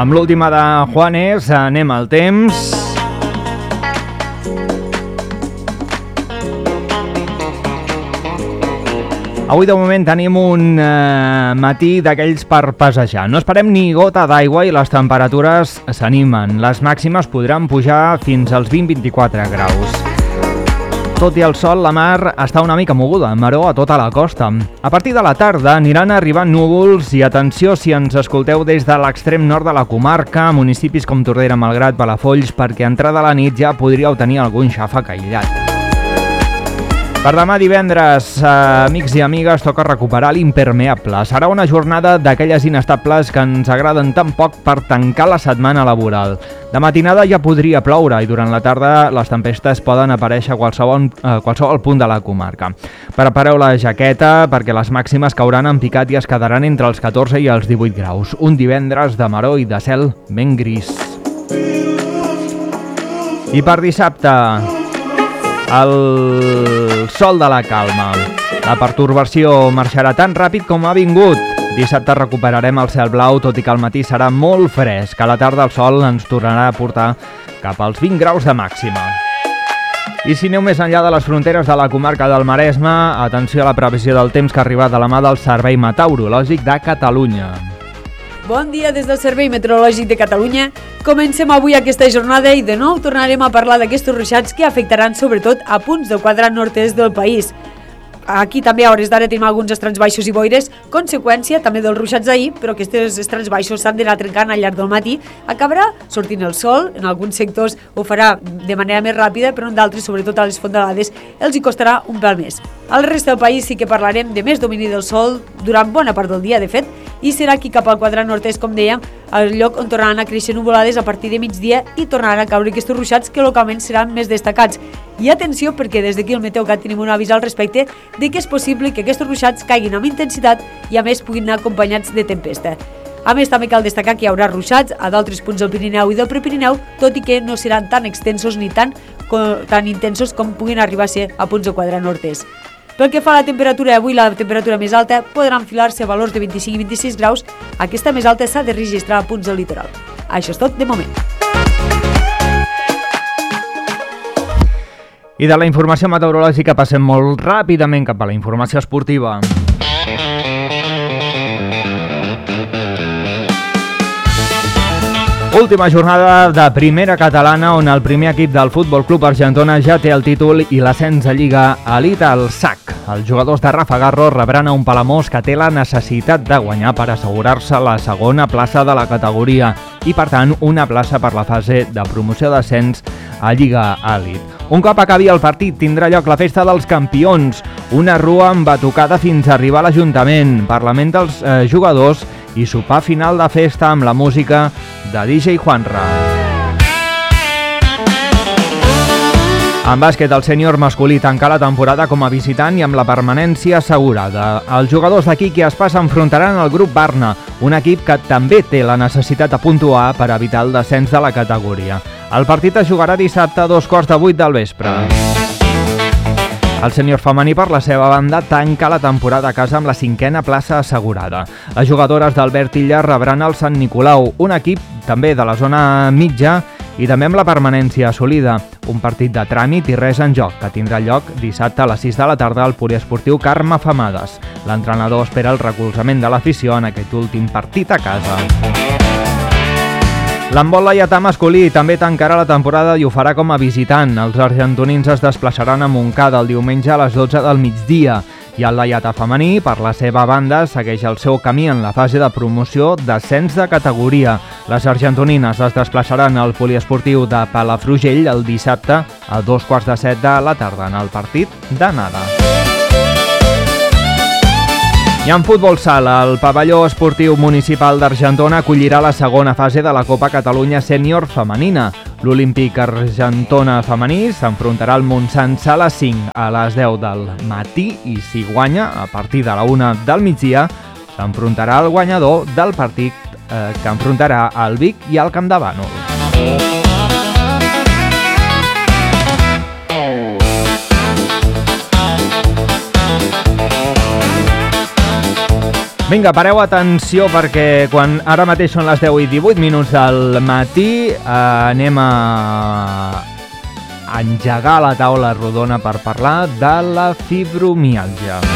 Amb l'última de Juanes anem al temps. Avui de moment tenim un matí d'aquells per passejar. No esperem ni gota d'aigua i les temperatures s'animen. Les màximes podran pujar fins als 20-24 graus. Tot i el sol, la mar està una mica moguda, maró a tota la costa. A partir de la tarda aniran arribant núvols i atenció si ens escolteu des de l'extrem nord de la comarca, municipis com Tordera, Malgrat, Palafolls, perquè entrada a la nit ja podríeu tenir algun xàfec aïllat. Per demà divendres, amics i amigues, toca recuperar l'impermeable. Serà una jornada d'aquelles inestables que ens agraden tan poc per tancar la setmana laboral. De matinada ja podria ploure i durant la tarda les tempestes poden aparèixer a qualsevol punt de la comarca. Prepareu la jaqueta perquè les màximes cauran en picat i es quedaran entre els 14 i els 18 graus. Un divendres de maror i de cel ben gris. I per dissabte, el sol de la calma. La pertorbació marxarà tan ràpid com ha vingut. Dissabte recuperarem el cel blau, tot i que al matí serà molt fresc. A la tarda el sol ens tornarà a portar cap als 20 graus de màxima. I si aneu més enllà de les fronteres de la comarca del Maresme, atenció a la previsió del temps que ha arribat de la mà del Servei Meteorològic de Catalunya. Bon dia des del Servei Meteorològic de Catalunya. Comencem avui aquesta jornada i de nou tornarem a parlar d'aquests ruixats que afectaran sobretot a punts del quadrat nord-est del país. Aquí també a hores d'ara tenim alguns estranys baixos i boires, conseqüència també dels ruixats d'ahir, però aquests estranys baixos s'han d'anar trencant al llarg del matí. Acabarà sortint el sol, en alguns sectors ho farà de manera més ràpida, però en d'altres, sobretot a les fondalades, els hi costarà un pèl més. Al resta del país sí que parlarem de més domini del sol durant bona part del dia, de fet, i serà aquí cap al quadrat nord-est, com dèiem, el lloc on tornaran a créixer nuvolades a partir de migdia i tornaran a caure aquests ruixats que localment seran més destacats. I atenció perquè des d'aquí al Meteocat tenim un avís al respecte de que és possible que aquests ruixats caiguin amb intensitat i a més puguin anar acompanyats de tempesta. A més també cal destacar que hi haurà ruixats a d'altres punts del Pirineu i del Prepirineu, tot i que no seran tan extensos ni tan intensos com puguin arribar a ser a punts del quadrat nord-est. Pel que fa a la temperatura, avui la temperatura més alta podrà enfilar-se a valors de 25 i 26 graus. Aquesta més alta s'ha de registrar a punts del litoral. Això és tot de moment. I de la informació meteorològica passem molt ràpidament cap a la informació esportiva. Última jornada de primera catalana on el primer equip del Futbol Club Argentona ja té el títol i l'ascens a Lliga Elite al SAC. Els jugadors de Rafa Garro rebran a un Palamós que té la necessitat de guanyar per assegurar-se la segona plaça de la categoria i, per tant, una plaça per la fase de promoció d'ascens a Lliga Elite. Un cop acabi el partit tindrà lloc la festa dels campions, una rua amb batucada fins a arribar a l'Ajuntament, parlament dels jugadors i sopar final de festa amb la música de DJ Juanra. En bàsquet, el sènior masculí tanca la temporada com a visitant i amb la permanència assegurada. Els jugadors d'aquí que es passa enfrontaran el grup Barna, un equip que també té la necessitat de puntuar per evitar el descens de la categoria. El partit es jugarà dissabte a 7:15 del vespre. El sènior femení, per la seva banda, tanca la temporada a casa amb la 5a plaça assegurada. Les jugadores d'Albert Illa rebran el Sant Nicolau, un equip també de la zona mitja i també amb la permanència assolida. Un partit de tràmit i res en joc, que tindrà lloc dissabte a les 6 de la tarda al poliesportiu Carme Femades. L'entrenador espera el recolzament de l'afició en aquest últim partit a casa. L'handbol laietà masculí també tancarà la temporada i ho farà com a visitant. Els argentonins es desplaçaran a Montcada el diumenge a les 12 del migdia i el laietà femení, per la seva banda, segueix el seu camí en la fase de promoció d'ascens de categoria. Les argentonines es desplaçaran al poliesportiu de Palafrugell el dissabte a 7:15 de la tarda en el partit d'anada. I en futbol sala, el pavelló esportiu municipal d'Argentona acollirà la segona fase de la Copa Catalunya Sènior Femenina. L'Olímpic Argentona femení s'enfrontarà al Montsant Sala 5 a les 10 del matí i si guanya, a partir de la 1 del migdia, s'enfrontarà al guanyador del partit que enfrontarà al Vic i al Camp de Bànol. Vinga, pareu atenció perquè quan ara mateix són les 10 i 18 minuts del matí anem a engegar la taula rodona per parlar de la fibromiàlgia.